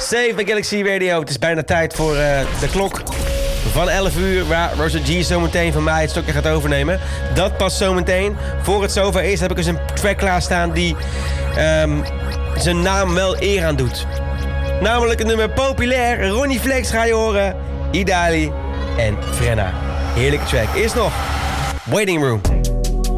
Save by Galaxy Radio. Het is bijna tijd voor de klok van 11 uur... waar Roger G zometeen van mij het stokje gaat overnemen. Dat past zometeen. Voor het zover is, heb ik dus een track klaarstaan... die zijn naam wel eer aan doet. Namelijk het nummer Populair. Ronnie Flex ga je horen. Idali en Frenna. Heerlijke track. Eerst nog Waiting Room.